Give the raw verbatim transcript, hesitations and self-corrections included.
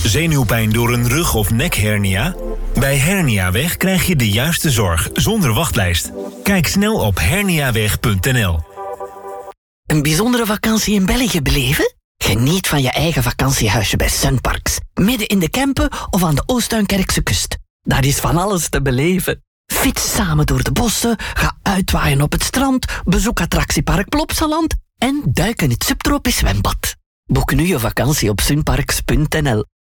Zenuwpijn door een rug- of nekhernia? Bij Herniaweg krijg je de juiste zorg zonder wachtlijst. Kijk snel op herniaweg punt n l. Een bijzondere vakantie in België beleven? Geniet van je eigen vakantiehuisje bij Sunparks. Midden in de Kempen of aan de Oostduinkerkse kust. Daar is van alles te beleven. Fiets samen door de bossen, ga uitwaaien op het strand, bezoek attractiepark Plopsaland en duik in het subtropisch zwembad. Boek nu je vakantie op sunparks punt n l.